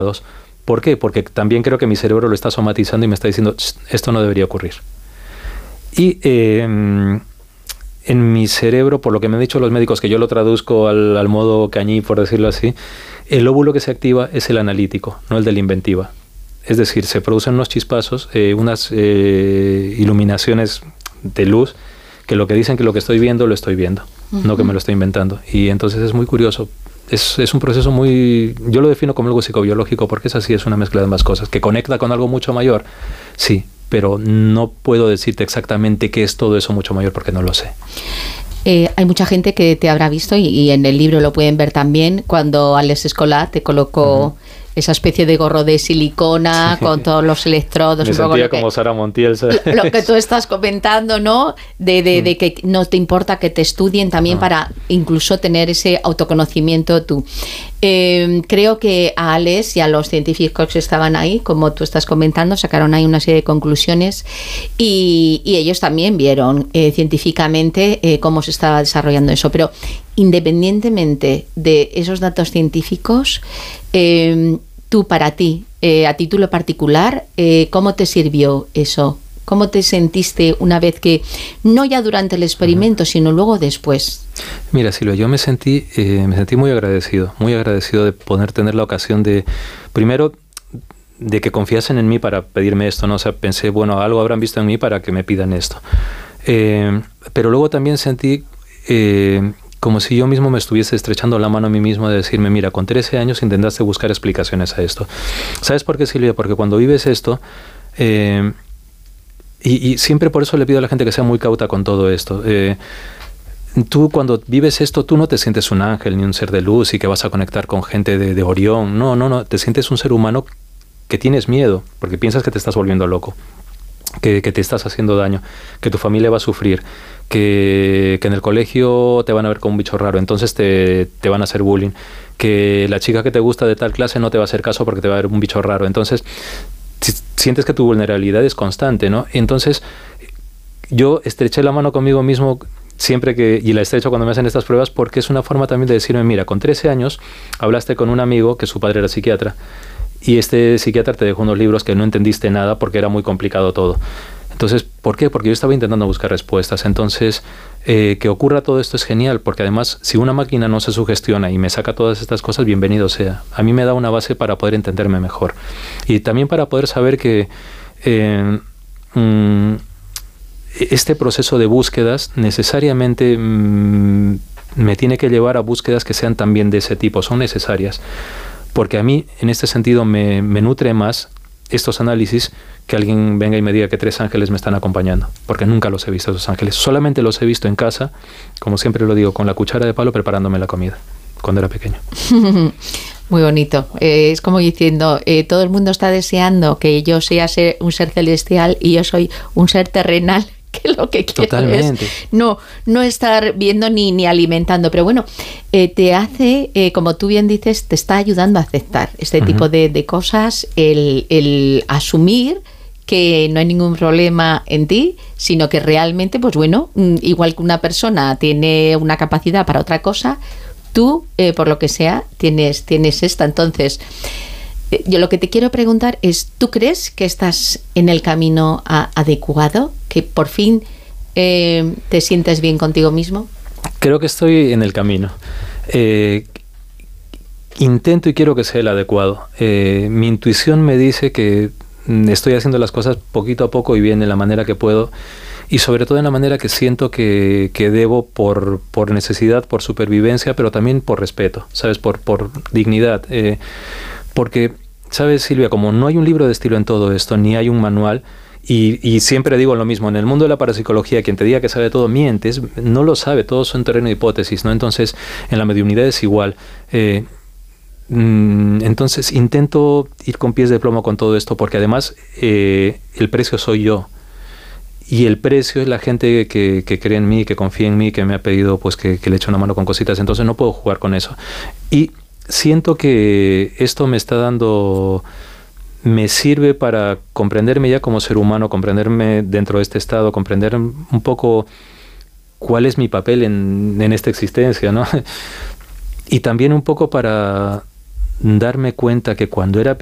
¿Por qué? Porque también creo que mi cerebro lo está somatizando y me está diciendo, esto no debería ocurrir. Y en mi cerebro, por lo que me han dicho los médicos, que yo lo traduzco al modo cañí, por decirlo así, el lóbulo que se activa es el analítico, no el de la inventiva. Es decir, se producen unos chispazos, unas iluminaciones de luz, que lo que dicen que lo que estoy viendo, lo estoy viendo, no que me lo estoy inventando. Y entonces es muy curioso. Es un proceso muy... Yo lo defino como algo psicobiológico porque es así, es una mezcla de ambas cosas. ¿Que conecta con algo mucho mayor? Sí, pero no puedo decirte exactamente qué es todo eso mucho mayor porque no lo sé. Hay mucha gente que te habrá visto y en el libro lo pueden ver también cuando Alex Escolar te colocó esa especie de gorro de silicona con todos los electrodos. Me sentía como Sara Montiel. Lo que tú estás comentando, ¿no? De que no te importa que te estudien también para incluso tener ese autoconocimiento tú. Creo que a Alex y a los científicos que estaban ahí, como tú estás comentando, sacaron ahí una serie de conclusiones y ellos también vieron científicamente cómo se estaba desarrollando eso. Pero independientemente de esos datos científicos, tú para ti, a título particular, ¿cómo te sirvió eso? ¿Cómo te sentiste una vez que, no ya durante el experimento, sino luego después? Mira, Silvia, yo me sentí muy agradecido de poder tener la ocasión de, primero, de que confiasen en mí para pedirme esto, ¿no? O sea, pensé, bueno, algo habrán visto en mí para que me pidan esto. Pero luego también sentí como si yo mismo me estuviese estrechando la mano a mí mismo de decirme, mira, con 13 años intentaste buscar explicaciones a esto. ¿Sabes por qué, Silvia? Porque cuando vives esto... Y siempre por eso le pido a la gente que sea muy cauta con todo esto. Tú cuando vives esto, tú no te sientes un ángel ni un ser de luz y que vas a conectar con gente de Orión. No. Te sientes un ser humano que tienes miedo porque piensas que te estás volviendo loco, que te estás haciendo daño, que tu familia va a sufrir, que en el colegio te van a ver como un bicho raro, entonces te van a hacer bullying, que la chica que te gusta de tal clase no te va a hacer caso porque te va a ver un bicho raro. Entonces... sientes que tu vulnerabilidad es constante, ¿no? Entonces, yo estreché la mano conmigo mismo siempre y la estrecho cuando me hacen estas pruebas porque es una forma también de decirme, mira, con 13 años hablaste con un amigo que su padre era psiquiatra y este psiquiatra te dejó unos libros que no entendiste nada porque era muy complicado todo. Entonces, ¿por qué? Porque yo estaba intentando buscar respuestas. Entonces, que ocurra todo esto es genial, porque además, si una máquina no se sugestiona y me saca todas estas cosas, bienvenido sea. A mí me da una base para poder entenderme mejor. Y también para poder saber que este proceso de búsquedas necesariamente me tiene que llevar a búsquedas que sean también de ese tipo, son necesarias. Porque a mí, en este sentido, me nutre más estos análisis que alguien venga y me diga que 3 ángeles me están acompañando, porque nunca los he visto esos ángeles, solamente los he visto en casa, como siempre lo digo, con la cuchara de palo preparándome la comida, cuando era pequeño. Muy bonito, es como diciendo, todo el mundo está deseando que yo sea un ser celestial y yo soy un ser terrenal, que lo que quiero Totalmente. es no estar viendo ni alimentando, pero bueno, te hace, como tú bien dices, te está ayudando a aceptar este tipo de cosas, el asumir que no hay ningún problema en ti, sino que realmente, pues bueno, igual que una persona tiene una capacidad para otra cosa, tú, por lo que sea, tienes esta. Entonces, yo lo que te quiero preguntar es, ¿tú crees que estás en el camino adecuado? ¿Que por fin te sientes bien contigo mismo? Creo que estoy en el camino. Intento y quiero que sea el adecuado. Mi intuición me dice que estoy haciendo las cosas poquito a poco y bien en la manera que puedo y sobre todo en la manera que siento que debo por necesidad, por supervivencia, pero también por respeto, ¿sabes? Por dignidad. Porque, ¿sabes, Silvia? Como no hay un libro de estilo en todo esto, ni hay un manual, y siempre digo lo mismo, en el mundo de la parapsicología, quien te diga que sabe todo, mientes, no lo sabe, todos son terreno de hipótesis, ¿no? Entonces, en la mediunidad es igual. Entonces, intento ir con pies de plomo con todo esto, porque además el precio soy yo. Y el precio es la gente que cree en mí, que confía en mí, que me ha pedido pues que le eche una mano con cositas. Entonces no puedo jugar con eso. Y siento que esto me sirve para comprenderme ya como ser humano, comprenderme dentro de este estado, comprender un poco cuál es mi papel en esta existencia, ¿no? Y también un poco para darme cuenta que cuando era